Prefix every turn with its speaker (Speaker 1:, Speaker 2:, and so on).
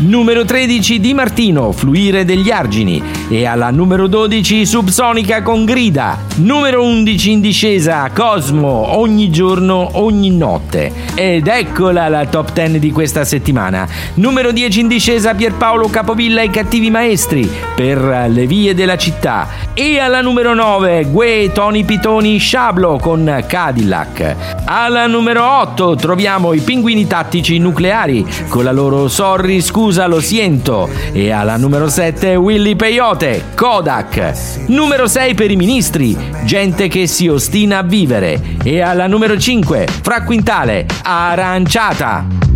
Speaker 1: Numero 13 Di Martino, Fluire degli argini. E alla numero 12 Subsonica con Grida. Numero 11 in discesa Cosmo, Ogni giorno, ogni notte. Ed eccola la top 10 di questa settimana. Numero 10 in discesa Pierpaolo Capovilla e i Cattivi Maestri, Per le vie della città. E alla numero 9 Gue, Tony Pitoni, Sciablo con Cadillac. Alla numero 8 troviamo i Pinguini Tattici Nucleari con la loro Sorry, scusa, lo siento. E alla numero 7 Willy Peyote, Kodak. Numero 6 per i Ministri, Gente che si ostina a vivere. E alla numero 5 Fra Quintale, Aranciata.